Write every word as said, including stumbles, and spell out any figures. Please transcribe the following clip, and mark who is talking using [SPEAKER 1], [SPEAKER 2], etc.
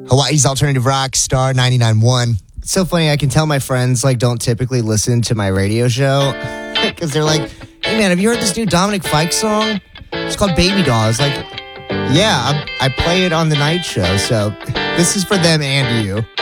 [SPEAKER 1] Hawaii's Alternative Rock, Star ninety-nine point one.
[SPEAKER 2] It's so funny. I can tell my friends like don't typically listen to my radio show because they're like, "Hey man, have you heard this new Dominic Fike song? It's called Baby Doll." It's like, yeah, I, I play it on the night show, so this is for them and you.